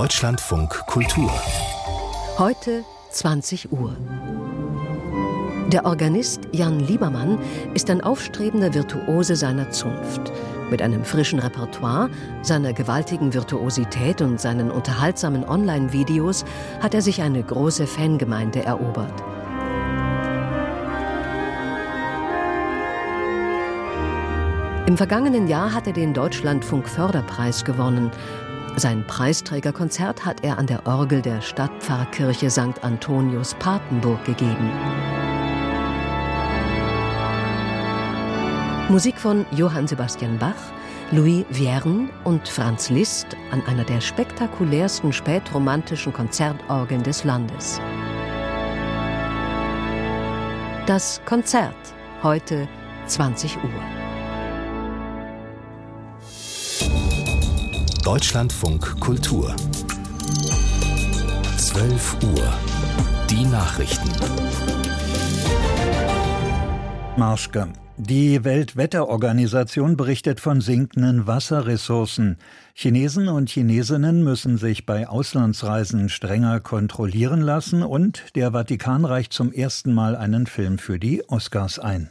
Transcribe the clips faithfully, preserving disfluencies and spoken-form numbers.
Deutschlandfunk Kultur. Heute zwanzig Uhr. Der Organist Jan Liebermann ist ein aufstrebender Virtuose seiner Zunft. Mit einem frischen Repertoire, seiner gewaltigen Virtuosität und seinen unterhaltsamen Online-Videos hat er sich eine große Fangemeinde erobert. Im vergangenen Jahr hat er den Deutschlandfunk-Förderpreis gewonnen. Sein Preisträgerkonzert hat er an der Orgel der Stadtpfarrkirche Sankt Antonius Papenburg gegeben. Musik von Johann Sebastian Bach, Louis Vierne und Franz Liszt an einer der spektakulärsten spätromantischen Konzertorgeln des Landes. Das Konzert, heute zwanzig Uhr. Deutschlandfunk Kultur. zwölf Uhr. Die Nachrichten. Marschke. Die Weltwetterorganisation berichtet von sinkenden Wasserressourcen. Chinesen und Chinesinnen müssen sich bei Auslandsreisen strenger kontrollieren lassen und der Vatikan reicht zum ersten Mal einen Film für die Oscars ein.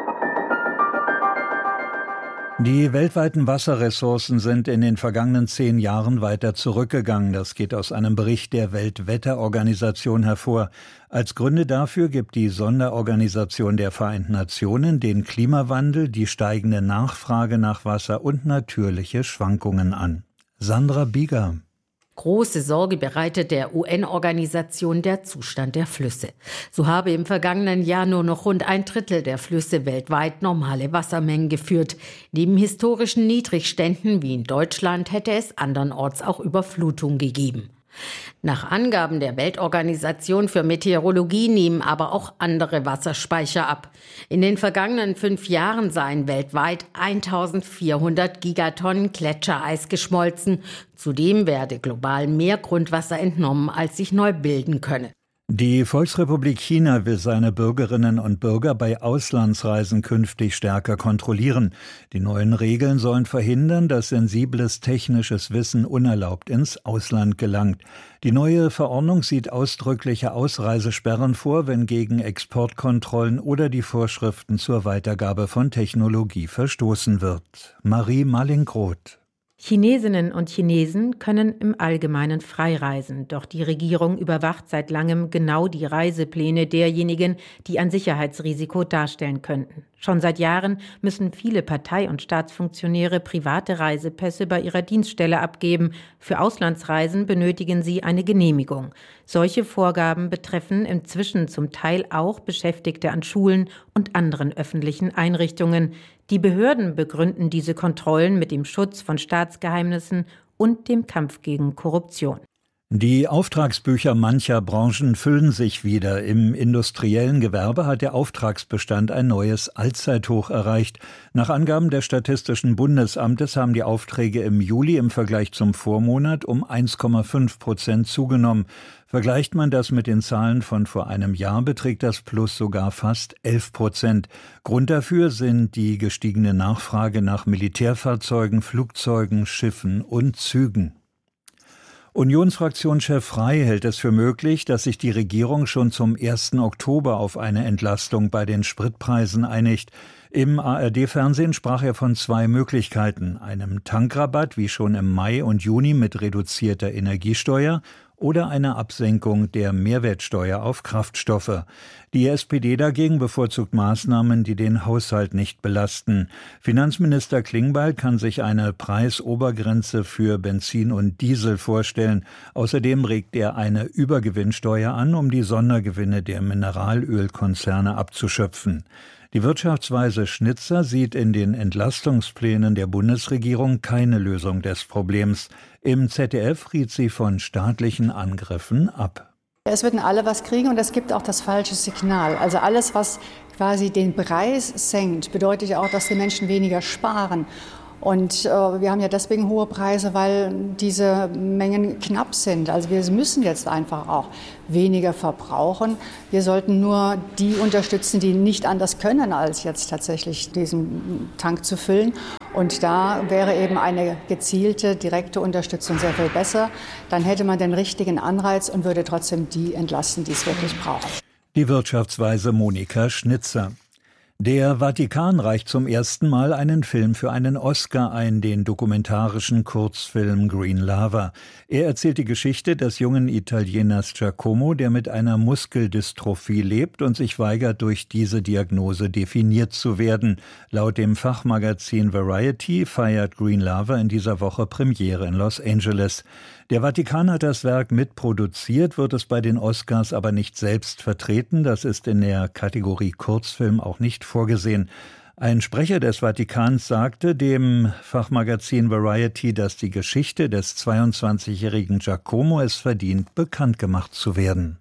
Die weltweiten Wasserressourcen sind in den vergangenen zehn Jahren weiter zurückgegangen. Das geht aus einem Bericht der Weltwetterorganisation hervor. Als Gründe dafür gibt die Sonderorganisation der Vereinten Nationen den Klimawandel, die steigende Nachfrage nach Wasser und natürliche Schwankungen an. Sandra Bieger. Große Sorge bereitet der U N-Organisation der Zustand der Flüsse. So habe im vergangenen Jahr nur noch rund ein Drittel der Flüsse weltweit normale Wassermengen geführt. Neben historischen Niedrigständen wie in Deutschland hätte es andernorts auch Überflutung gegeben. Nach Angaben der Weltorganisation für Meteorologie nehmen aber auch andere Wasserspeicher ab. In den vergangenen fünf Jahren seien weltweit eintausendvierhundert Gigatonnen Gletschereis geschmolzen. Zudem werde global mehr Grundwasser entnommen, als sich neu bilden könne. Die Volksrepublik China will seine Bürgerinnen und Bürger bei Auslandsreisen künftig stärker kontrollieren. Die neuen Regeln sollen verhindern, dass sensibles technisches Wissen unerlaubt ins Ausland gelangt. Die neue Verordnung sieht ausdrückliche Ausreisesperren vor, wenn gegen Exportkontrollen oder die Vorschriften zur Weitergabe von Technologie verstoßen wird. Marie Mallinckroth. Chinesinnen und Chinesen können im Allgemeinen frei reisen, doch die Regierung überwacht seit langem genau die Reisepläne derjenigen, die ein Sicherheitsrisiko darstellen könnten. Schon seit Jahren müssen viele Partei- und Staatsfunktionäre private Reisepässe bei ihrer Dienststelle abgeben. Für Auslandsreisen benötigen sie eine Genehmigung. Solche Vorgaben betreffen inzwischen zum Teil auch Beschäftigte an Schulen und anderen öffentlichen Einrichtungen. Die Behörden begründen diese Kontrollen mit dem Schutz von Staatsgeheimnissen und dem Kampf gegen Korruption. Die Auftragsbücher mancher Branchen füllen sich wieder. Im industriellen Gewerbe hat der Auftragsbestand ein neues Allzeithoch erreicht. Nach Angaben des Statistischen Bundesamtes haben die Aufträge im Juli im Vergleich zum Vormonat um eins Komma fünf Prozent zugenommen. Vergleicht man das mit den Zahlen von vor einem Jahr, beträgt das Plus sogar fast elf Prozent. Grund dafür sind die gestiegene Nachfrage nach Militärfahrzeugen, Flugzeugen, Schiffen und Zügen. Unionsfraktionschef Frey hält es für möglich, dass sich die Regierung schon zum ersten Oktober auf eine Entlastung bei den Spritpreisen einigt. Im A R D-Fernsehen sprach er von zwei Möglichkeiten: einem Tankrabatt wie schon im Mai und Juni mit reduzierter Energiesteuer oder eine Absenkung der Mehrwertsteuer auf Kraftstoffe. Die S P D dagegen bevorzugt Maßnahmen, die den Haushalt nicht belasten. Finanzminister Klingbeil kann sich eine Preisobergrenze für Benzin und Diesel vorstellen. Außerdem regt er eine Übergewinnsteuer an, um die Sondergewinne der Mineralölkonzerne abzuschöpfen. Die Wirtschaftsweise Schnitzer sieht in den Entlastungsplänen der Bundesregierung keine Lösung des Problems. Im Z D F riet sie von staatlichen Angriffen ab. Es würden alle was kriegen und es gibt auch das falsche Signal. Also alles, was quasi den Preis senkt, bedeutet ja auch, dass die Menschen weniger sparen. Und äh, wir haben ja deswegen hohe Preise, weil diese Mengen knapp sind. Also wir müssen jetzt einfach auch weniger verbrauchen. Wir sollten nur die unterstützen, die nicht anders können, als jetzt tatsächlich diesen Tank zu füllen. Und da wäre eben eine gezielte, direkte Unterstützung sehr viel besser. Dann hätte man den richtigen Anreiz und würde trotzdem die entlasten, die es wirklich brauchen. Die Wirtschaftsweise Monika Schnitzer. Der Vatikan reicht zum ersten Mal einen Film für einen Oscar ein, den dokumentarischen Kurzfilm Green Lava. Er erzählt die Geschichte des jungen Italieners Giacomo, der mit einer Muskeldystrophie lebt und sich weigert, durch diese Diagnose definiert zu werden. Laut dem Fachmagazin Variety feiert Green Lava in dieser Woche Premiere in Los Angeles. Der Vatikan hat das Werk mitproduziert, wird es bei den Oscars aber nicht selbst vertreten. Das ist in der Kategorie Kurzfilm auch nicht vorgesehen. Ein Sprecher des Vatikans sagte dem Fachmagazin Variety, dass die Geschichte des zweiundzwanzigjährigen Giacomo es verdient, bekannt gemacht zu werden.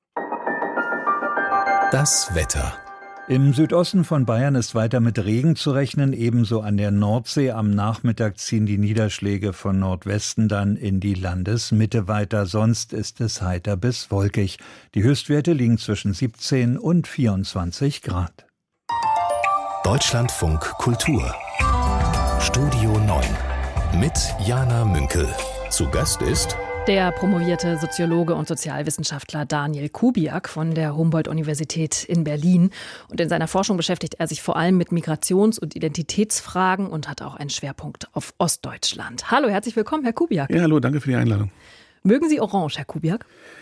Das Wetter. Im Südosten von Bayern ist weiter mit Regen zu rechnen, ebenso an der Nordsee. Am Nachmittag ziehen die Niederschläge von Nordwesten dann in die Landesmitte weiter. Sonst ist es heiter bis wolkig. Die Höchstwerte liegen zwischen siebzehn und vierundzwanzig Grad. Deutschlandfunk Kultur. Studio neun. Mit Jana Münkel. Zu Gast ist der promovierte Soziologe und Sozialwissenschaftler Daniel Kubiak von der Humboldt-Universität in Berlin. Und in seiner Forschung beschäftigt er sich vor allem mit Migrations- und Identitätsfragen und hat auch einen Schwerpunkt auf Ostdeutschland. Hallo, herzlich willkommen, Herr Kubiak. Ja, hallo, danke für die Einladung. Mögen Sie Orange, Herr Kubiak?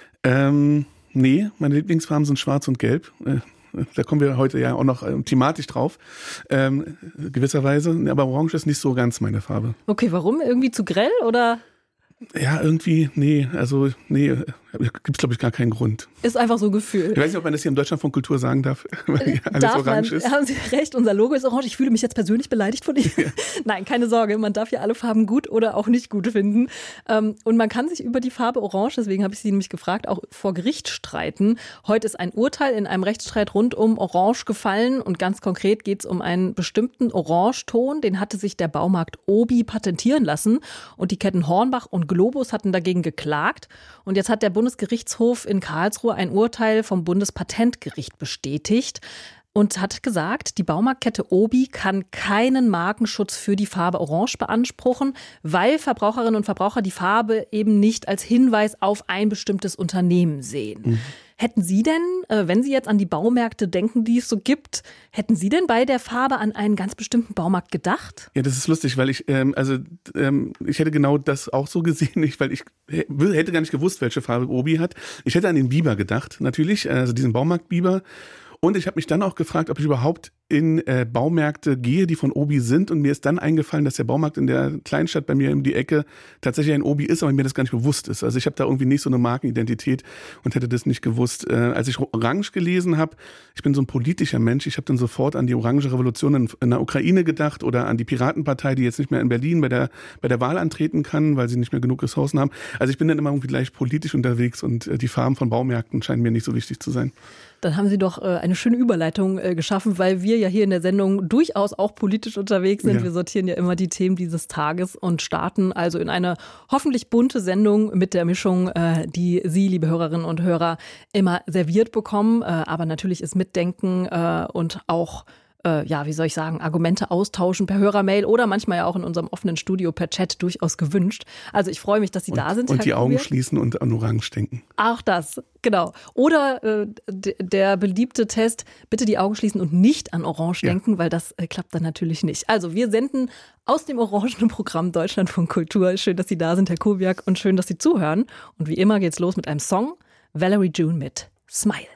Ähm, nee, meine Lieblingsfarben sind Schwarz und Gelb. Äh, da kommen wir heute ja auch noch äh, thematisch drauf, ähm, gewisserweise. Aber Orange ist nicht so ganz meine Farbe. Okay, warum? Irgendwie zu grell oder? Ja, irgendwie, nee, also, nee, gibt's, glaube ich, gar keinen Grund. Ist einfach so ein Gefühl. Ich weiß nicht, ob man das hier im Deutschlandfunk Kultur sagen darf, weil hier alles darf orange man, ist. Haben Sie recht, unser Logo ist orange. Ich fühle mich jetzt persönlich beleidigt von Ihnen. Ja. Nein, keine Sorge, man darf hier alle Farben gut oder auch nicht gut finden. Und man kann sich über die Farbe Orange, deswegen habe ich Sie nämlich gefragt, auch vor Gericht streiten. Heute ist ein Urteil in einem Rechtsstreit rund um Orange gefallen und ganz konkret geht es um einen bestimmten Orangeton, den hatte sich der Baumarkt Obi patentieren lassen und die Ketten Hornbach und Globus hatten dagegen geklagt. Und jetzt hat der Bundesgerichtshof in Karlsruhe ein Urteil vom Bundespatentgericht bestätigt und hat gesagt, die Baumarktkette Obi kann keinen Markenschutz für die Farbe Orange beanspruchen, weil Verbraucherinnen und Verbraucher die Farbe eben nicht als Hinweis auf ein bestimmtes Unternehmen sehen. Mhm. Hätten Sie denn, wenn Sie jetzt an die Baumärkte denken, die es so gibt, hätten Sie denn bei der Farbe an einen ganz bestimmten Baumarkt gedacht? Ja, das ist lustig, weil ich, ähm, also ähm, ich hätte genau das auch so gesehen, nicht, weil ich hätte gar nicht gewusst, welche Farbe Obi hat. Ich hätte an den Biber gedacht, natürlich, also diesen Baumarkt-Biber. Und ich habe mich dann auch gefragt, ob ich überhaupt in äh, Baumärkte gehe, die von Obi sind. Und mir ist dann eingefallen, dass der Baumarkt in der Kleinstadt bei mir um die Ecke tatsächlich ein Obi ist, aber mir das gar nicht bewusst ist. Also ich habe da irgendwie nicht so eine Markenidentität und hätte das nicht gewusst. Äh, als ich Orange gelesen habe, ich bin so ein politischer Mensch, ich habe dann sofort an die Orange Revolution in, in der Ukraine gedacht oder an die Piratenpartei, die jetzt nicht mehr in Berlin bei der bei der Wahl antreten kann, weil sie nicht mehr genug Ressourcen haben. Also ich bin dann immer irgendwie gleich politisch unterwegs und äh, die Farben von Baumärkten scheinen mir nicht so wichtig zu sein. Dann haben Sie doch äh, eine schöne Überleitung äh, geschaffen, weil wir ja hier in der Sendung durchaus auch politisch unterwegs sind. Ja. Wir sortieren ja immer die Themen dieses Tages und starten also in eine hoffentlich bunte Sendung mit der Mischung, äh, die Sie, liebe Hörerinnen und Hörer, immer serviert bekommen. Äh, aber natürlich ist Mitdenken äh, und auch ja, wie soll ich sagen, Argumente austauschen per Hörermail oder manchmal ja auch in unserem offenen Studio per Chat durchaus gewünscht. Also ich freue mich, dass Sie und, da sind. Und Herr die Augen Kubiak. Schließen und an Orange denken. Auch das, genau. Oder äh, d- der beliebte Test, bitte die Augen schließen und nicht an Orange ja. denken, weil das äh, klappt dann natürlich nicht. Also wir senden aus dem orangenen Programm Deutschlandfunk Kultur. Schön, dass Sie da sind, Herr Kubiak, und schön, dass Sie zuhören. Und wie immer geht's los mit einem Song, Valerie June mit Smile.